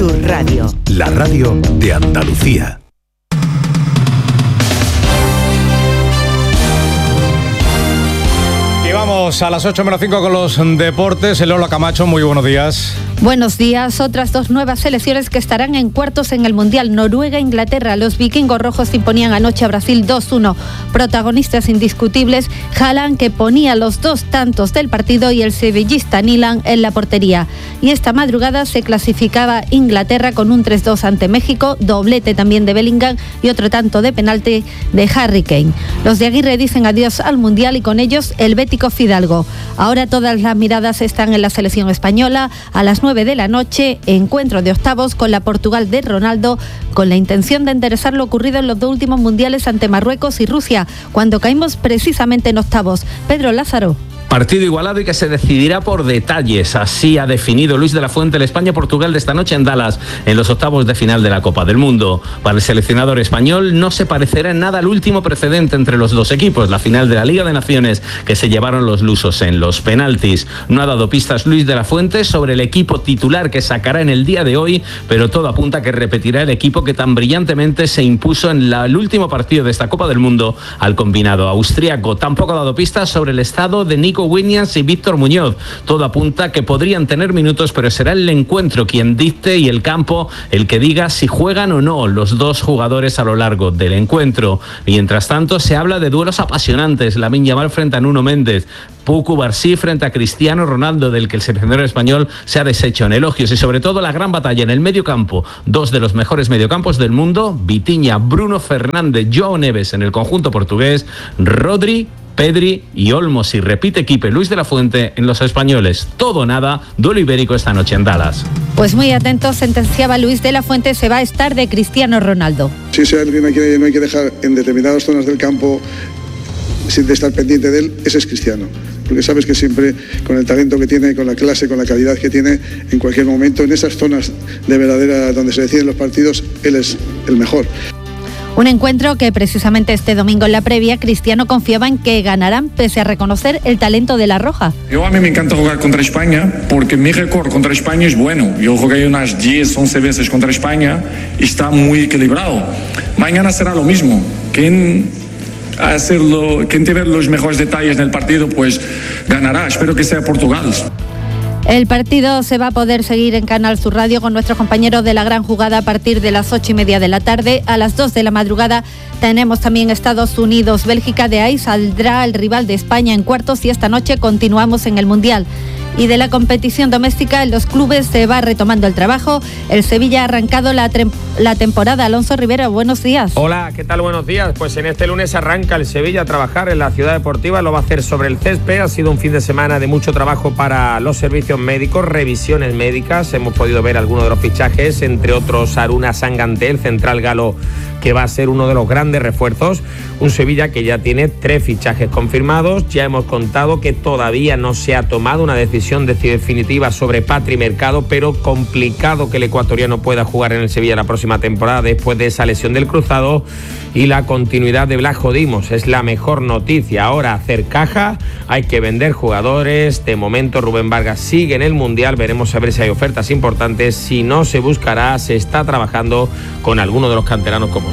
Sur Radio. La radio de Andalucía. Y vamos a las 8:05 con los deportes. Lola Camacho, muy buenos días. Buenos días. Otras dos nuevas selecciones que estarán en cuartos en el Mundial. Noruega e Inglaterra. Los vikingos rojos imponían anoche a Brasil 2-1. Protagonistas indiscutibles, Haaland, que ponía los 2 tantos del partido, y el sevillista Nyland en la portería. Y esta madrugada se clasificaba Inglaterra con un 3-2 ante México, doblete también de Bellingham y otro tanto de penalti de Harry Kane. Los de Aguirre dicen adiós al Mundial y con ellos el bético Fidalgo. Ahora todas las miradas están en la selección española. A las 9 de la noche, encuentro de octavos con la Portugal de Ronaldo, con la intención de enderezar lo ocurrido en los 2 últimos mundiales ante Marruecos y Rusia, cuando caímos precisamente en octavos. Pedro Lázaro. Partido igualado y que se decidirá por detalles. Así ha definido Luis de la Fuente el España-Portugal de esta noche en Dallas, en los octavos de final de la Copa del Mundo. Para el seleccionador español no se parecerá en nada al último precedente entre los dos equipos, la final de la Liga de Naciones, que se llevaron los lusos en los penaltis. No ha dado pistas Luis de la Fuente sobre el equipo titular que sacará en el día de hoy, pero todo apunta a que repetirá el equipo que tan brillantemente se impuso en el último partido de esta Copa del Mundo al combinado austríaco. Tampoco ha dado pistas sobre el estado de Nico Williams y Víctor Muñoz. Todo apunta que podrían tener minutos, pero será el encuentro quien dicte y el campo el que diga si juegan o no los dos jugadores a lo largo del encuentro. Mientras tanto, se habla de duelos apasionantes. Lamine Yamal frente a Nuno Méndez, Pau Cubarsí frente a Cristiano Ronaldo, del que el seleccionador español se ha deshecho en elogios, y sobre todo la gran batalla en el mediocampo. 2 de los mejores mediocampos del mundo, Vitinha, Bruno Fernández, João Neves en el conjunto portugués, Rodri, Pedri y Olmo, si repite equipo Luis de la Fuente en los españoles. Todo o nada, duelo ibérico esta noche en Dallas. Pues muy atentos, sentenciaba Luis de la Fuente, se va a estar de Cristiano Ronaldo. Si alguien no hay que dejar en determinadas zonas del campo sin estar pendiente de él, ese es Cristiano. Porque sabes que siempre, con el talento que tiene, con la clase, con la calidad que tiene, en cualquier momento, en esas zonas de verdadera donde se deciden los partidos, él es el mejor. Un encuentro que precisamente este domingo en la previa, Cristiano confiaba en que ganarán pese a reconocer el talento de la Roja. A mí me encanta jugar contra España porque mi récord contra España es bueno. Yo jugué unas 10, 11 veces contra España y está muy equilibrado. Mañana será lo mismo. Quien tiene los mejores detalles del partido, pues ganará. Espero que sea Portugal. El partido se va a poder seguir en Canal Sur Radio con nuestros compañeros de La Gran Jugada a partir de las 8:30 de la tarde. A las 2 de la madrugada tenemos también Estados Unidos-Bélgica. De ahí saldrá el rival de España en cuartos y esta noche continuamos en el Mundial. Y de la competición doméstica en los clubes se va retomando el trabajo. El Sevilla ha arrancado la temporada. Alonso Rivera, buenos días. Hola, ¿qué tal? Buenos días. Pues en este lunes arranca el Sevilla a trabajar en la ciudad deportiva. Lo va a hacer sobre el césped. Ha sido un fin de semana de mucho trabajo para los servicios médicos, revisiones médicas. Hemos podido ver algunos de los fichajes, entre otros Aruna Sangante, el central galo, que va a ser uno de los grandes refuerzos. Un Sevilla que ya tiene 3 fichajes confirmados. Ya hemos contado que todavía no se ha tomado una decisión definitiva sobre Patri Mercado, pero complicado que el ecuatoriano pueda jugar en el Sevilla la próxima temporada después de esa lesión del cruzado, y la continuidad de Blas Dimos es la mejor noticia. Ahora hacer caja, hay que vender jugadores. De momento Rubén Vargas sigue en el Mundial, veremos a ver si hay ofertas importantes. Si no, se buscará, se está trabajando con alguno de los canteranos como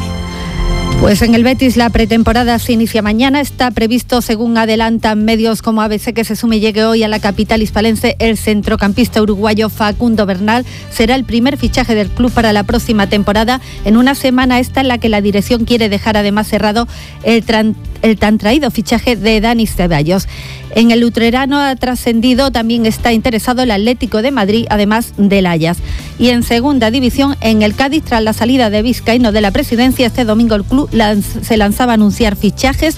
Pues en el Betis la pretemporada se inicia mañana. Está previsto, según adelantan medios como ABC, que se sume y llegue hoy a la capital hispalense el centrocampista uruguayo Facundo Bernal. Será el primer fichaje del club para la próxima temporada, en una semana esta en la que la dirección quiere dejar además cerrado el tan traído fichaje de Dani Ceballos. En el utrerano ha trascendido, también está interesado el Atlético de Madrid, además del Ajax. Y en segunda división, en el Cádiz, tras la salida de Vizcaíno de la presidencia, este domingo el club se lanzaba a anunciar fichajes,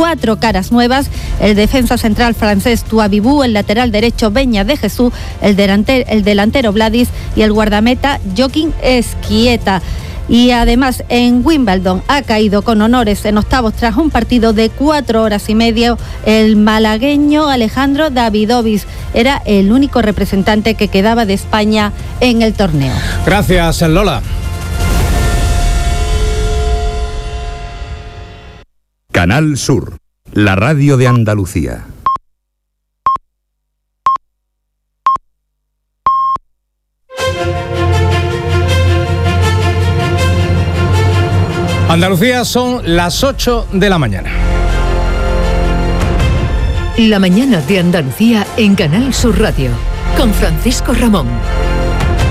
4 caras nuevas: el defensa central francés Touabibou, el lateral derecho Beña de Jesús, el delantero Vladis y el guardameta Joaquín Esquieta. Y además en Wimbledon ha caído con honores en octavos tras un partido de 4 horas y media el malagueño Alejandro Davidovich. Era el único representante que quedaba de España en el torneo. Gracias, Lola. Canal Sur, la radio de Andalucía. Andalucía, son las 8 de la mañana. La mañana de Andalucía en Canal Sur Radio, con Francisco Ramón.